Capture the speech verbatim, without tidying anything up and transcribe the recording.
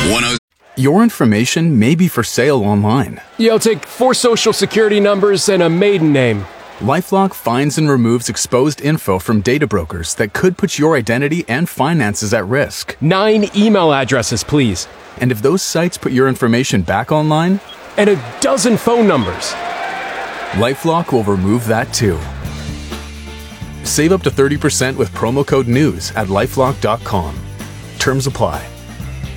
Your information may be for sale online. Yeah, I'll take four social security numbers and a maiden name. LifeLock finds and removes exposed info from data brokers that could put your identity and finances at risk. Nine email addresses, please. And if those sites put your information back online, and a dozen phone numbers, LifeLock will remove that too. Save up to thirty percent with promo code NEWS at lifelock dot com. Terms apply.